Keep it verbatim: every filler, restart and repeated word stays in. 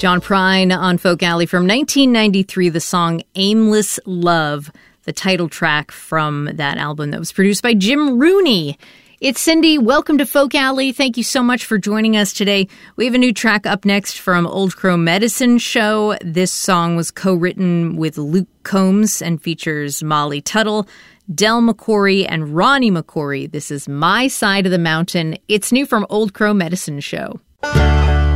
John Prine on Folk Alley from nineteen ninety-three, the song Aimless Love, the title track from that album that was produced by Jim Rooney. It's Cindy. Welcome to Folk Alley. Thank you so much for joining us today. We have a new track up next from Old Crow Medicine Show. This song was co-written with Luke Combs and features Molly Tuttle, Del McCoury, and Ronnie McCoury. This is My Side of the Mountain. It's new from Old Crow Medicine Show.